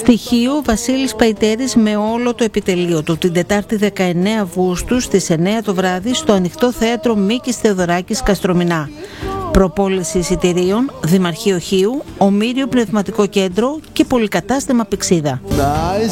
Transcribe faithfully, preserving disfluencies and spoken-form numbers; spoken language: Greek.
Στη Χίο, Βασίλης Παϊτέρης με όλο το επιτελείο του την Τετάρτη δεκαεννέα Αυγούστου στις εννέα το βράδυ στο Ανοιχτό Θέατρο Μίκης Θεοδωράκης Καστρομηνά. Προπόληση εισιτηρίων, Δημαρχείο Χίου, Ομήριο Πνευματικό Κέντρο και Πολυκατάστημα Πυξίδα.